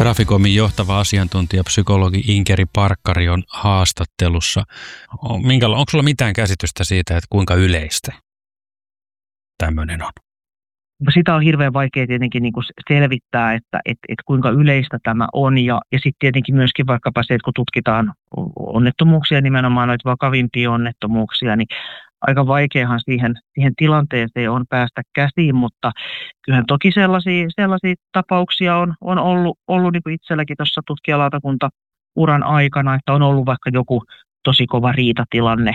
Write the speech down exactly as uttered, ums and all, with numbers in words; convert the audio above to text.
Traficomin johtava asiantuntija, psykologi Inkeri Parkkari on haastattelussa. Minkäla- onko sulla mitään käsitystä siitä, että kuinka yleistä tämmöinen on? Sitä on hirveän vaikea tietenkin niin kuin selvittää, että et, et kuinka yleistä tämä on. Ja, ja sitten tietenkin myöskin vaikkapa se, että kun tutkitaan onnettomuuksia, nimenomaan noita vakavimpia onnettomuuksia, niin aika vaikeahan siihen, siihen tilanteeseen on päästä käsiin, mutta kyllähän toki sellaisia, sellaisia tapauksia on, on ollut, ollut niin kuin itselläkin tuossa tutkijalautakunta uran aikana, että on ollut vaikka joku tosi kova riitatilanne